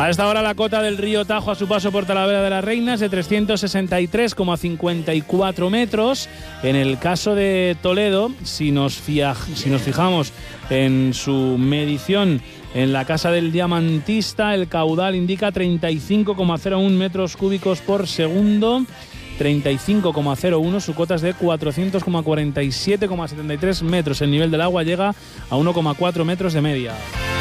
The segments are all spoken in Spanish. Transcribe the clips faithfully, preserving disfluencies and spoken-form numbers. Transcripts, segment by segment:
A esta hora la cota del río Tajo a su paso por Talavera de la Reina es de trescientos sesenta y tres coma cincuenta y cuatro metros. En el caso de Toledo, si nos, fia, si nos fijamos en su medición en la Casa del Diamantista, el caudal indica treinta y cinco coma cero uno metros cúbicos por segundo. treinta y cinco coma cero uno, su cota es de cuatrocientos cuarenta y siete coma setenta y tres metros. El nivel del agua llega a uno coma cuatro metros de media.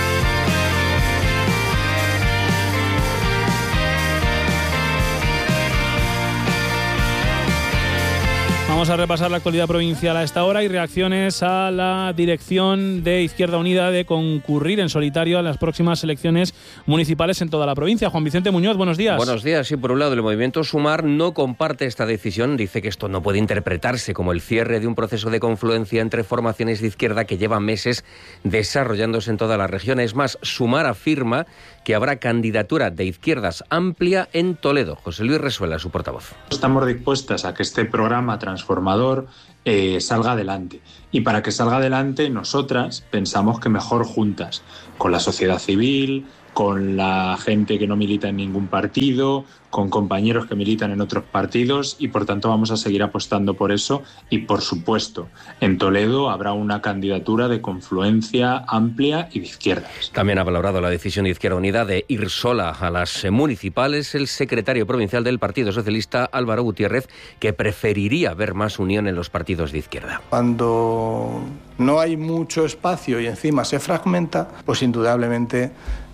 Vamos a repasar la actualidad provincial a esta hora y reacciones a la dirección de Izquierda Unida de concurrir en solitario a las próximas elecciones municipales en toda la provincia. Juan Vicente Muñoz, buenos días. Buenos días. Sí, por un lado, el movimiento Sumar no comparte esta decisión. Dice que esto no puede interpretarse como el cierre de un proceso de confluencia entre formaciones de izquierda que lleva meses desarrollándose en toda la región. Es más, Sumar afirma que habrá candidatura de izquierdas amplia en Toledo. José Luis Resuela, su portavoz. Estamos dispuestas a que este programa transformador eh, salga adelante. Y para que salga adelante, nosotras pensamos que mejor juntas, con la sociedad civil, con la gente que no milita en ningún partido, con compañeros que militan en otros partidos, y por tanto vamos a seguir apostando por eso. Y por supuesto, en Toledo habrá una candidatura de confluencia amplia y de izquierdas. También ha valorado la decisión de Izquierda Unida de ir sola a las municipales el secretario provincial del Partido Socialista, Álvaro Gutiérrez, que preferiría ver más unión en los partidos de izquierda. Cuando no hay mucho espacio y encima se fragmenta, pues indudablemente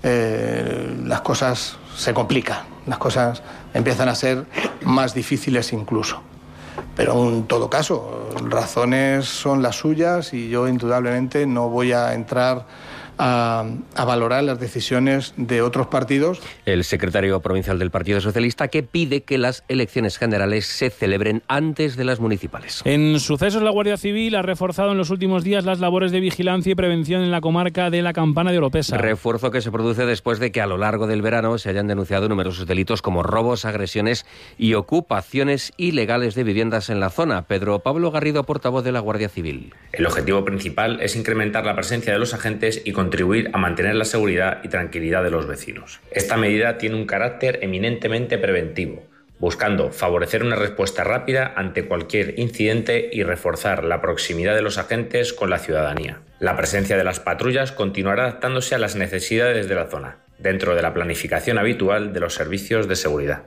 eh, las cosas se complican, las cosas empiezan a ser más difíciles incluso. Pero en todo caso, razones son las suyas y yo indudablemente no voy a entrar a, a valorar las decisiones de otros partidos. El secretario provincial del Partido Socialista, que pide que las elecciones generales se celebren antes de las municipales. En sucesos, la Guardia Civil ha reforzado en los últimos días las labores de vigilancia y prevención en la comarca de la Campana de Oropesa. Refuerzo que se produce después de que a lo largo del verano se hayan denunciado numerosos delitos como robos, agresiones y ocupaciones ilegales de viviendas en la zona. Pedro Pablo Garrido, portavoz de la Guardia Civil. El objetivo principal es incrementar la presencia de los agentes y contribuir a mantener la seguridad y tranquilidad de los vecinos. Esta medida tiene un carácter eminentemente preventivo, buscando favorecer una respuesta rápida ante cualquier incidente y reforzar la proximidad de los agentes con la ciudadanía. La presencia de las patrullas continuará adaptándose a las necesidades de la zona, dentro de la planificación habitual de los servicios de seguridad.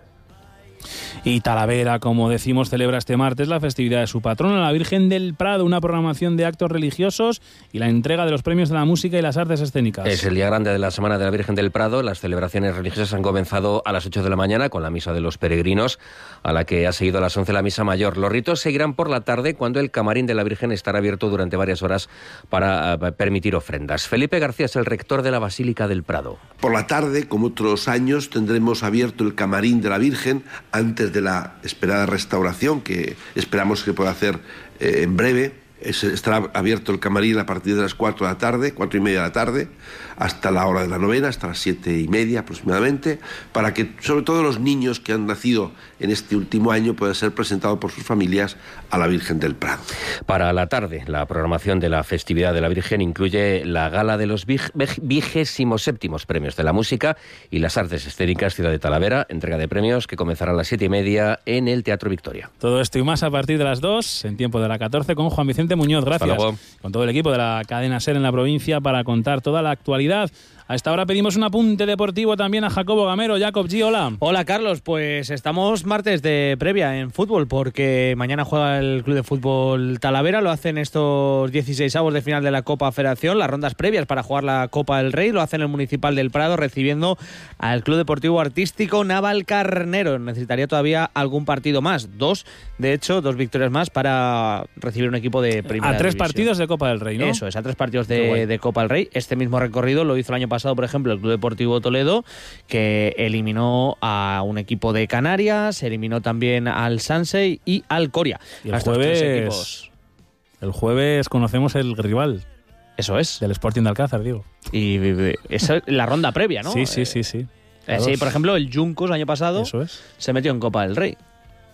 Y Talavera, como decimos, celebra este martes la festividad de su patrona, la Virgen del Prado, una programación de actos religiosos y la entrega de los premios de la música y las artes escénicas. Es el día grande de la Semana de la Virgen del Prado. Las celebraciones religiosas han comenzado a las ocho de la mañana con la misa de los peregrinos, a la que ha seguido a las once la misa mayor. Los ritos seguirán por la tarde, cuando el camarín de la Virgen estará abierto durante varias horas para uh, permitir ofrendas. Felipe García es el rector de la Basílica del Prado. Por la tarde, como otros años, tendremos abierto el camarín de la Virgen antes de la esperada restauración que esperamos que pueda hacer eh, en breve. Es, estará abierto el camarín a partir de las cuatro de la tarde, cuatro y media de la tarde, hasta la hora de la novena, hasta las siete y media aproximadamente, para que sobre todo los niños que han nacido en este último año puedan ser presentados por sus familias a la Virgen del Prado. Para la tarde, la programación de la festividad de la Virgen incluye la gala de los vigésimos séptimos premios de la música y las artes escénicas Ciudad de Talavera, entrega de premios que comenzará a las siete y media en el Teatro Victoria. Todo esto y más a partir de las dos, en tiempo de la catorce, con Juan Vicente Muñoz. Gracias. Con todo el equipo de la cadena SER en la provincia para contar toda la actualidad. A esta hora pedimos un apunte deportivo también a Jacobo Gamero. Jacob G, hola. Hola, Carlos. Pues estamos martes de previa en fútbol, porque mañana juega el Club de Fútbol Talavera. Lo hacen estos dieciseisavos de final de la Copa Federación, las rondas previas para jugar la Copa del Rey. Lo hacen el Municipal del Prado, recibiendo al Club Deportivo Artístico Navalcarnero. Necesitaría todavía algún partido más. Dos, de hecho, dos victorias más para recibir un equipo de primera A tres división. partidos de Copa del Rey, ¿no? Eso es, a tres partidos de, de Copa del Rey. Este mismo recorrido lo hizo el año pasado, por ejemplo, el Club Deportivo Toledo, que eliminó a un equipo de Canarias, eliminó también al Sansei y al Coria. Y el jueves, el jueves conocemos el rival. Eso es. Del Sporting de Alcázar, digo. Y esa es la ronda previa, ¿no? Sí, sí, sí, sí. Eh, sí, por ejemplo, el Juncos el año pasado Eso es. se metió en Copa del Rey.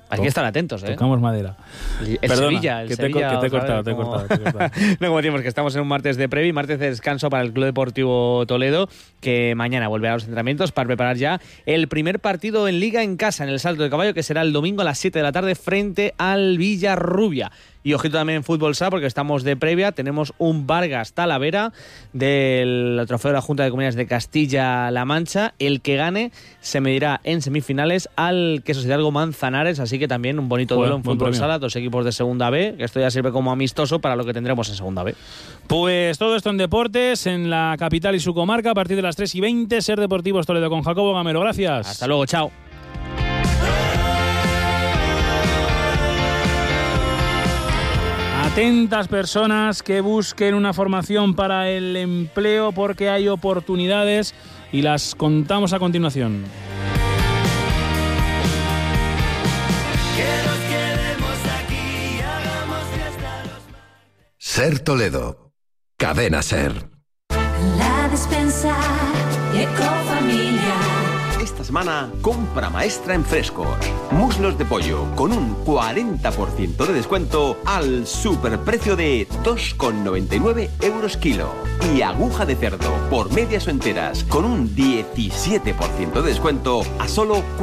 Hay que estar atentos, ¿eh? Tocamos madera. El, el Perdona, Sevilla, el que te, Sevilla, que te he cortado, ¿sabes? te he Como... cortado, te he cortado. No, como decimos, que estamos en un martes de previa y martes de descanso para el Club Deportivo Toledo, que mañana volverá a los entrenamientos para preparar ya el primer partido en Liga en casa, en el Salto de Caballo, que será el domingo a las siete de la tarde frente al Villarrubia. Y ojito también en Fútbol S A, porque estamos de previa, tenemos un Vargas Talavera del trofeo de la Junta de Comunidades de Castilla-La Mancha. El que gane se medirá en semifinales al Quesos Hidalgo Manzanares, así que también un bonito duelo en Fútbol Sala, dos equipos de Segunda B, que esto ya sirve como amistoso para lo que tendremos en Segunda B. Pues todo esto en deportes, en la capital y su comarca, a partir de las tres y veinte, Ser Deportivos Toledo con Jacobo Gamero. Gracias. Hasta luego, chao. Atentas personas que busquen una formación para el empleo, porque hay oportunidades y las contamos a continuación. Ser Toledo, Cadena Ser. La Despensa y Ecofamilia. Esta semana, compra maestra en Frescos. Muslos de pollo con un cuarenta por ciento de descuento al superprecio de dos con noventa y nueve euros kilo. Y aguja de cerdo por medias o enteras con un diecisiete por ciento de descuento a solo